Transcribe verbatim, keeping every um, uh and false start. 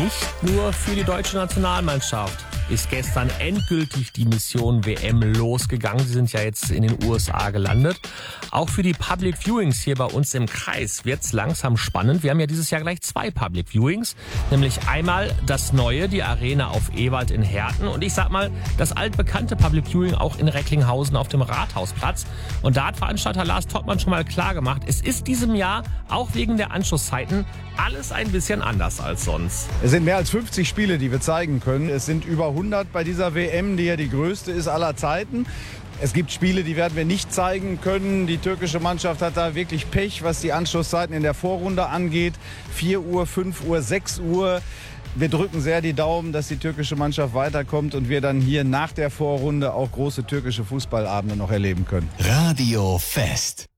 nicht nur für die deutsche Nationalmannschaft ist gestern endgültig die Mission W M losgegangen. Sie sind ja jetzt in den U S A gelandet. Auch für die Public Viewings hier bei uns im Kreis wird's langsam spannend. Wir haben ja dieses Jahr gleich zwei Public Viewings. Nämlich einmal das neue, die Arena auf Ewald in Herten. Und ich sag mal, das altbekannte Public Viewing auch in Recklinghausen auf dem Rathausplatz. Und da hat Veranstalter Lars Toppmann schon mal klar gemacht, es ist diesem Jahr auch wegen der Anschlusszeiten alles ein bisschen anders als sonst. Es sind mehr als fünfzig Spiele, die wir zeigen können. Es sind über hundert bei dieser W M, die ja die größte ist aller Zeiten. Es gibt Spiele, die werden wir nicht zeigen können. Die türkische Mannschaft hat da wirklich Pech, was die Anschlusszeiten in der Vorrunde angeht. vier Uhr, fünf Uhr, sechs Uhr. Wir drücken sehr die Daumen, dass die türkische Mannschaft weiterkommt und wir dann hier nach der Vorrunde auch große türkische Fußballabende noch erleben können. Radio Fest.